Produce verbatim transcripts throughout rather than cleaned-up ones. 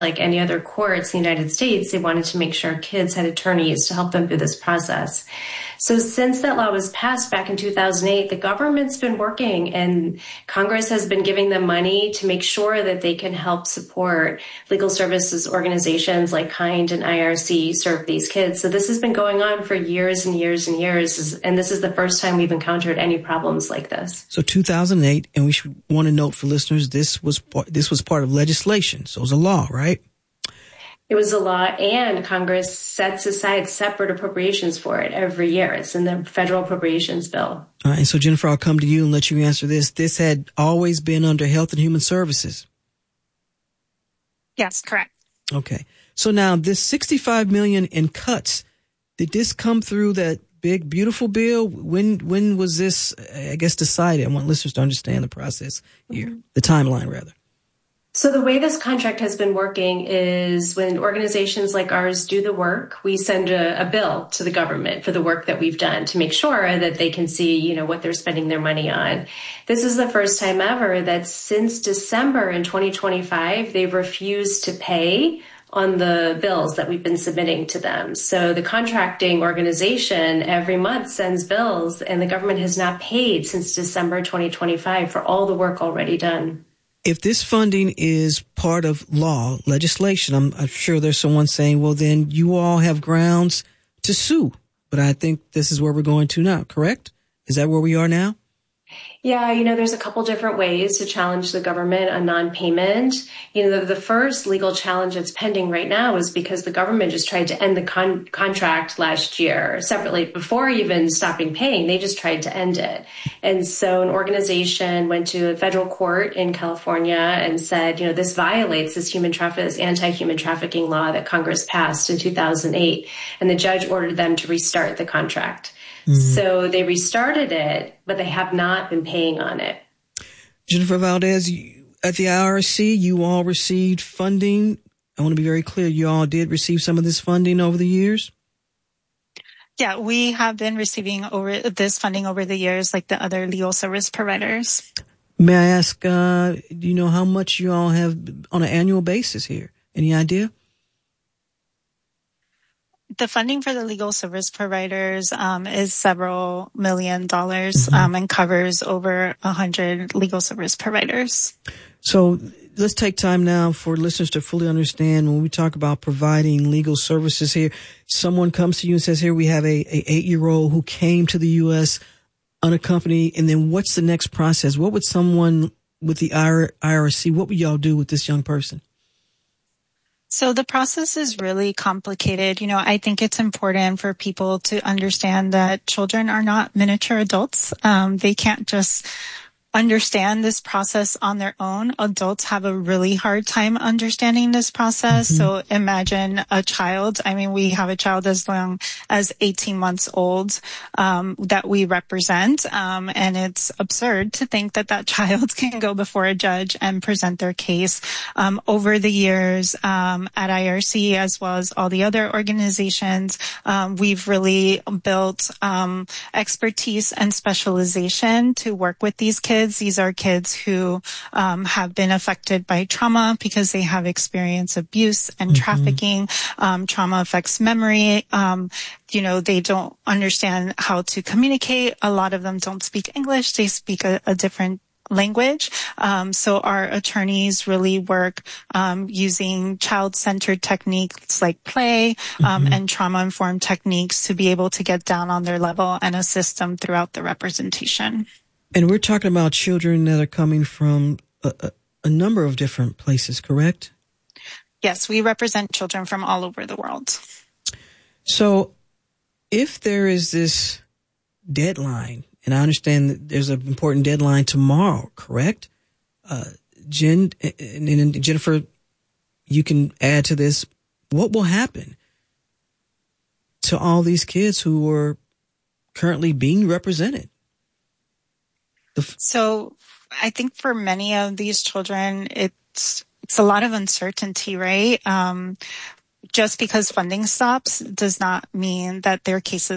like any other courts in the United States, they wanted to make sure kids had attorneys to help them through this process. So since that law was passed back in two thousand eight, the government's been working and Congress has been giving them money to make sure that they can help support legal services organizations like KIND and I R C serve these kids. So this has been going on for years and years and years. And this is the first time we've encountered any problems like this. So two thousand eight, and we should want to note for listeners, this was this was part of legislation. So it was a law, right? It was a law, and Congress sets aside separate appropriations for it every year. It's in the federal appropriations bill. All right. So, Jennifer, I'll come to you and let you answer this. This had always been under Health and Human Services. Yes, correct. Okay. So now this sixty-five million dollars in cuts, did this come through that big, beautiful bill? When when was this, I guess, decided? I want listeners to understand the process here, mm-hmm. the timeline, rather. So the way this contract has been working is when organizations like ours do the work, we send a, a bill to the government for the work that we've done to make sure that they can see, you know, what they're spending their money on. This is the first time ever that since December in twenty twenty-five, they've refused to pay on the bills that we've been submitting to them. So the contracting organization every month sends bills, and the government has not paid since December twenty twenty-five for all the work already done. If this funding is part of law, legislation, I'm, I'm sure there's someone saying, well, then you all have grounds to sue. But I think this is where we're going to now, correct? Is that where we are now? Yeah, you know, there's a couple different ways to challenge the government on non-payment. You know, the, the first legal challenge that's pending right now is because the government just tried to end the con- contract last year separately before even stopping paying. They just tried to end it. And so an organization went to a federal court in California and said, you know, this violates this human traffic, this anti-human trafficking law that Congress passed in two thousand eight. And the judge ordered them to restart the contract. Mm-hmm. So they restarted it, but they have not been paying on it. Jennifer Valdez, at the I R C, you all received funding. I want to be very clear. You all did receive some of this funding over the years? Yeah, we have been receiving over this funding over the years, like the other legal service providers. May I ask, uh, do you know how much you all have on an annual basis here? Any idea? The funding for the legal service providers um, is several million dollars mm-hmm. um, and covers over a hundred legal service providers. So let's take time now for listeners to fully understand when we talk about providing legal services here. Someone comes to you and says, here we have a, a eight-year-old who came to the U S unaccompanied, and then what's the next process? What would someone with the I R C, what would y'all do with this young person? So the process is really complicated. You know, I think it's important for people to understand that children are not miniature adults. Um, they can't just understand this process on their own. Adults have a really hard time understanding this process. Mm-hmm. So imagine a child. I mean, we have a child as young as eighteen months old, um, that we represent. Um, and it's absurd to think that that child can go before a judge and present their case. Um, over the years, um, at I R C, as well as all the other organizations, um, we've really built, um, expertise and specialization to work with these kids. These are kids who um, have been affected by trauma because they have experienced abuse and mm-hmm. trafficking. Um, trauma affects memory. Um, you know, they don't understand how to communicate. A lot of them don't speak English. They speak a, a different language. Um, so our attorneys really work um, using child-centered techniques like play um, mm-hmm. and trauma-informed techniques to be able to get down on their level and assist them throughout the representation. And we're talking about children that are coming from a, a, a number of different places, correct? Yes, we represent children from all over the world. So if there is this deadline, and I understand that there's an important deadline tomorrow, correct? Uh, Jen and, and Jennifer, you can add to this. What will happen to all these kids who are currently being represented? F- so I think for many of these children, it's it's a lot of uncertainty, right? Um, just because funding stops does not mean that their cases stop.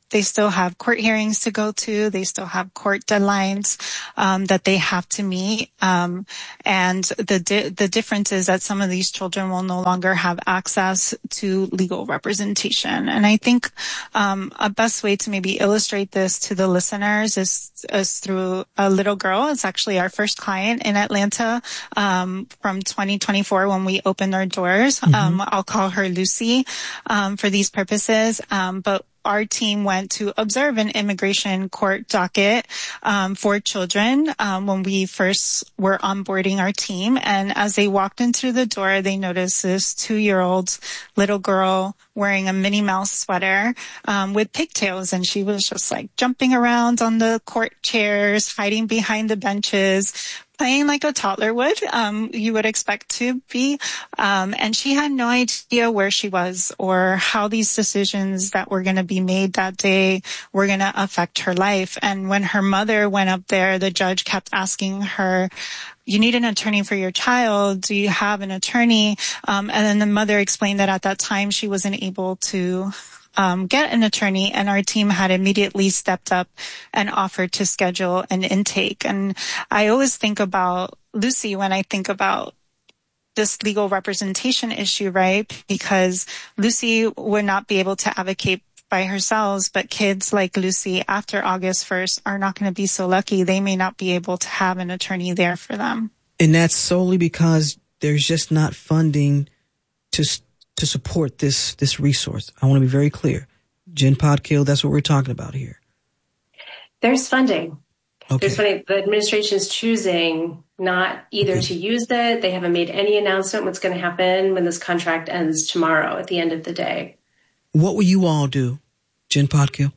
they still have court hearings to go to. They still have court deadlines um, that they have to meet. Um, and the di- the difference is that some of these children will no longer have access to legal representation. And I think um, a best way to maybe illustrate this to the listeners is, is through a little girl. It's actually our first client in Atlanta um, from twenty twenty-four when we opened our doors. Mm-hmm. Um, I'll call her Lucy um, for these purposes. Um, but our team went to observe an immigration court docket um, for children um, when we first were onboarding our team. And as they walked in through the door, they noticed this two-year-old little girl wearing a Minnie Mouse sweater um, with pigtails. And she was just like jumping around on the court chairs, hiding behind the benches, playing like a toddler would, um, you would expect to be. Um, and she had no idea where she was or how these decisions that were going to be made that day were going to affect her life. And when her mother went up there, the judge kept asking her, you need an attorney for your child. Do you have an attorney? Um, and then the mother explained that at that time she wasn't able to Um, get an attorney, and our team had immediately stepped up and offered to schedule an intake. And I always think about Lucy when I think about this legal representation issue, right? Because Lucy would not be able to advocate by herself, but kids like Lucy after August first are not going to be so lucky. They may not be able to have an attorney there for them. And that's solely because there's just not funding to to support this this resource. I want to be very clear. Jen Podkill, that's what we're talking about here. There's funding. Okay. There's funding. The administration is choosing not either okay. to use it. They haven't made any announcement what's going to happen when this contract ends tomorrow at the end of the day. What will you all do, Jen Podkill?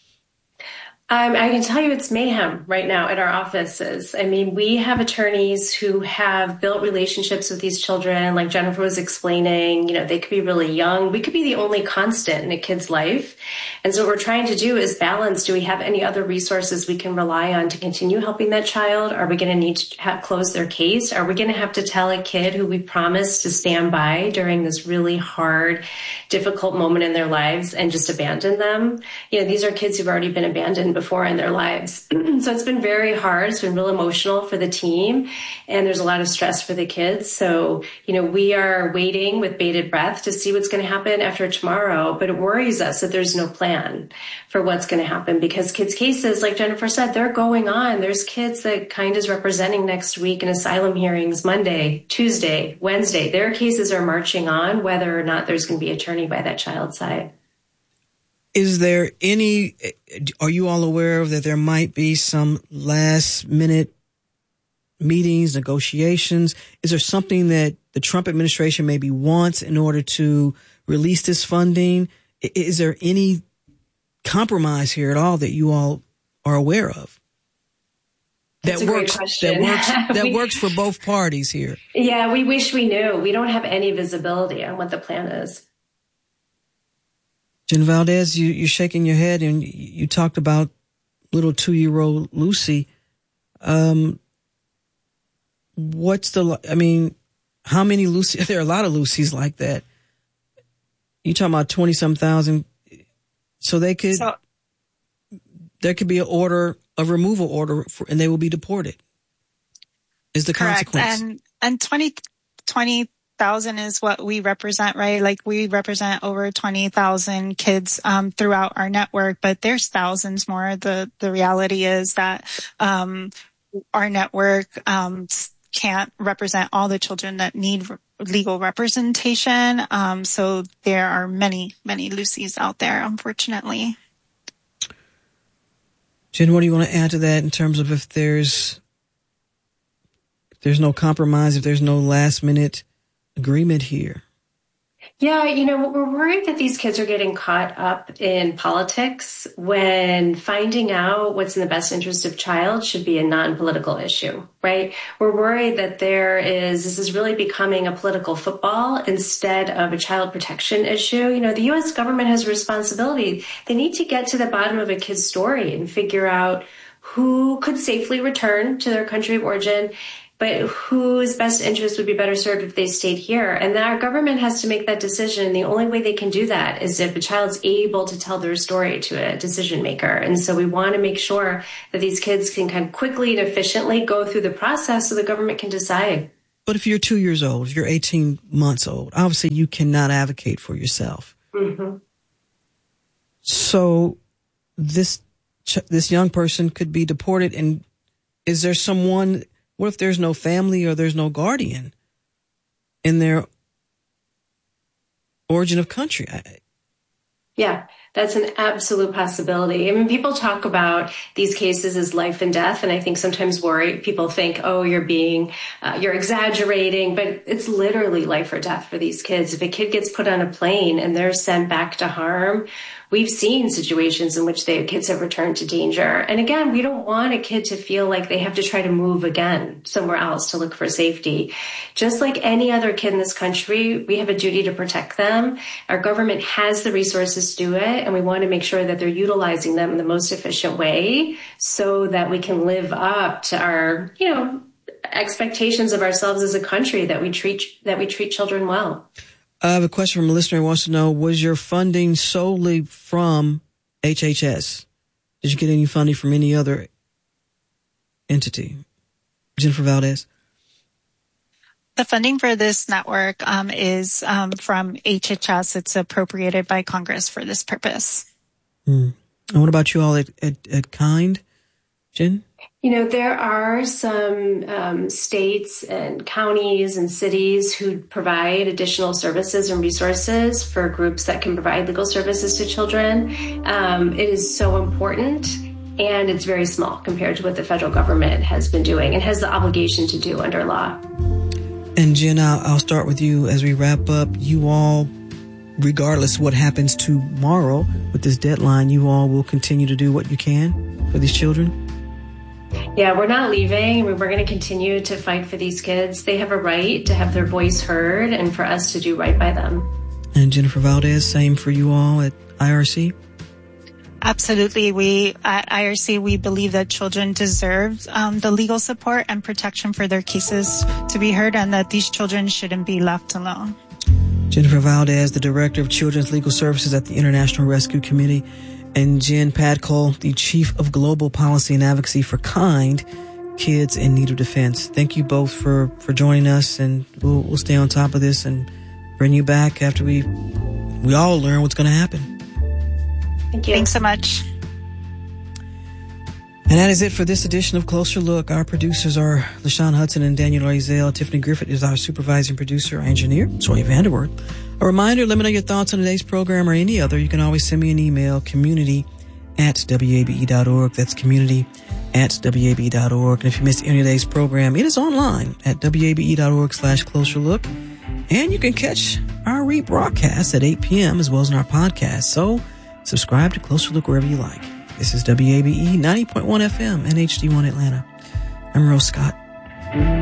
Um, I can tell you it's mayhem right now at our offices. I mean, we have attorneys who have built relationships with these children, like Jennifer was explaining. You know, they could be really young. We could be the only constant in a kid's life. And so what we're trying to do is balance. Do we have any other resources we can rely on to continue helping that child? Are we going to need to have, close their case? Are we going to have to tell a kid who we promised to stand by during this really hard, difficult moment in their lives and just abandon them? You know, these are kids who've already been abandoned before in their lives. So it's been very hard. It's been real emotional for the team. And there's a lot of stress for the kids. So, you know, we are waiting with bated breath to see what's going to happen after tomorrow. But it worries us that there's no plan for what's going to happen because kids' cases, like Jennifer said, they're going on. There's kids that Kind is representing next week in asylum hearings Monday, Tuesday, Wednesday. Their cases are marching on whether or not there's going to be an attorney by that child's side. Is there any, are you all aware of that there might be some last minute meetings, negotiations? Is there something that the Trump administration maybe wants in order to release this funding? Is there any compromise here at all that you all are aware of? That's that a works, great question. that works, that we, works for both parties here. Yeah, we wish we knew. We don't have any visibility on what the plan is. Jen Valdez, you, you're shaking your head, and you talked about little two-year-old Lucy. Um, what's the, I mean, how many Lucy, there are a lot of Lucys like that. You talking about twenty-some thousand. So they could, so, there could be an order, a removal order, for, and they will be deported. Is the correct. consequence. And, and twenty, twenty thousand is what we represent, right? Like we represent over twenty thousand kids um, throughout our network, but there's thousands more. The the reality is that um, our network um, can't represent all the children that need re- legal representation. Um, so there are many, many Lucys out there, unfortunately. Jen, what do you want to add to that in terms of if there's if there's no compromise, if there's no last minute agreement here? Yeah, you know, we're worried that these kids are getting caught up in politics when finding out what's in the best interest of child should be a non-political issue, right? We're worried that there is, this is really becoming a political football instead of a child protection issue. You know, the U S government has a responsibility. They need to get to the bottom of a kid's story and figure out who could safely return to their country of origin, but whose best interest would be better served if they stayed here? And our government has to make that decision. And the only way they can do that is if a child's able to tell their story to a decision maker. And so we want to make sure that these kids can kind of quickly and efficiently go through the process so the government can decide. But if you're two years old, if you're eighteen months old, obviously you cannot advocate for yourself. Mm-hmm. So this this young person could be deported, and is there someone, what if there's no family or there's no guardian in their origin of country? Yeah, that's an absolute possibility. I mean, people talk about these cases as life and death, and I think sometimes worry, people think, oh, you're being, uh, you're exaggerating, but it's literally life or death for these kids. If a kid gets put on a plane and they're sent back to harm, we've seen situations in which the kids have returned to danger. And again, we don't want a kid to feel like they have to try to move again somewhere else to look for safety. Just like any other kid in this country, we have a duty to protect them. Our government has the resources to do it, and we want to make sure that they're utilizing them in the most efficient way so that we can live up to our, you know, expectations of ourselves as a country, that we treat that we treat children well. I have a question from a listener who wants to know, was your funding solely from H H S? Did you get any funding from any other entity? Jennifer Valdez? The funding for this network um, is um, from H H S. It's appropriated by Congress for this purpose. Hmm. And what about you all at, at, at Kind, Jen? You know, there are some um, states and counties and cities who provide additional services and resources for groups that can provide legal services to children. Um, it is so important, and it's very small compared to what the federal government has been doing and has the obligation to do under law. And Jen, I'll, I'll start with you as we wrap up. You all, regardless of what happens tomorrow with this deadline, you all will continue to do what you can for these children? Yeah, we're not leaving. We're going to continue to fight for these kids. They have a right to have their voice heard and for us to do right by them. And Jennifer Valdez, same for you all at I R C? Absolutely. We at I R C, we believe that children deserve um, the legal support and protection for their cases to be heard, and that these children shouldn't be left alone. Jennifer Valdez, the Director of Children's Legal Services at the International Rescue Committee, and Jen Padcol, the Chief of Global Policy and Advocacy for Kind, Kids in Need of Defense. Thank you both for, for joining us, and we'll, we'll stay on top of this and bring you back after we we all learn what's going to happen. Thank you. Thanks so much. And that is it for this edition of Closer Look. Our producers are LaShawn Hudson and Daniel Loisel. Tiffany Griffith is our supervising producer, our engineer, Zoe Vanderwoord. A reminder, let me know your thoughts on today's program or any other. You can always send me an email, community at W A B E dot org. That's community at W A B E dot org. And if you missed any of today's program, it is online at W A B E dot org slash closer look. And you can catch our rebroadcast at eight p.m. as well as in our podcast. So subscribe to Closer Look wherever you like. This is W A B E ninety point one F M and H D one Atlanta. I'm Rose Scott.